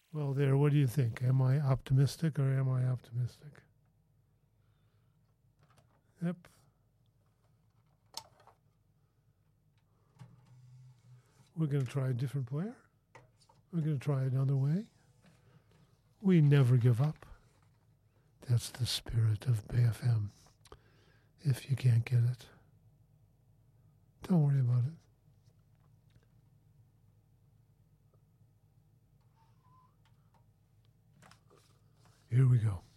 Well, there, what do you think? Am I optimistic or am I optimistic? Yep. We're going to try a different player. We're going to try another way. We never give up. That's the spirit of BFM. If you can't get it, don't worry about it. Here we go.